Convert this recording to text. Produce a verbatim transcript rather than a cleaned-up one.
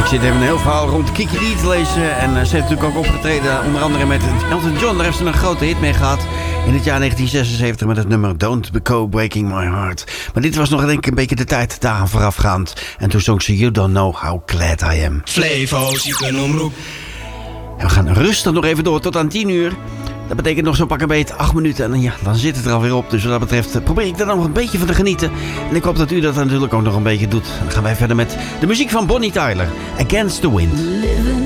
Ik zit even een heel verhaal rond Kiki Dee te lezen. En uh, ze heeft natuurlijk ook opgetreden, onder andere met Elton John. Daar heeft ze een grote hit mee gehad. In het jaar negentien zesenzeventig met het nummer Don't Go Breaking My Heart. Maar dit was nog denk ik een beetje de tijd daaraan voorafgaand. En toen zong ze You Don't Know How Glad I Am. Flevo, ziekenomroep. En we gaan rustig nog even door tot aan tien uur. Dat betekent nog zo'n pak een beetje acht minuten. En dan, ja, dan zit het er alweer op. Dus wat dat betreft probeer ik er nog een beetje van te genieten. En ik hoop dat u dat natuurlijk ook nog een beetje doet. Dan gaan wij verder met de muziek van Bonnie Tyler. Against the Wind.